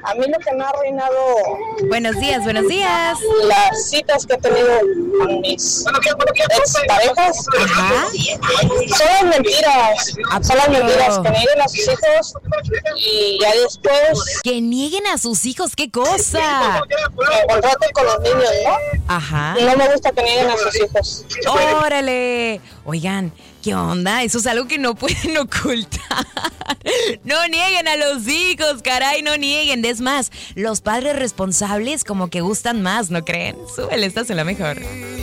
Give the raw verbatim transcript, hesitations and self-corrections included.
A mí lo que me ha arruinado... Buenos días, buenos días. Las citas que he tenido con mis exparejas. Ajá. Son las mentiras. Son las mentiras que nieguen a sus hijos y ya después... Que nieguen a sus hijos, ¿qué cosa? Me contraten con los niños, ¿no? Ajá. Y no me gusta que nieguen a sus hijos. ¡Órale! Oigan, ¿qué onda? Eso es algo que no pueden ocultar. No nieguen a los hijos, caray, no nieguen. Es más, los padres responsables como que gustan más, ¿no creen? Súbele, estás en la mejor.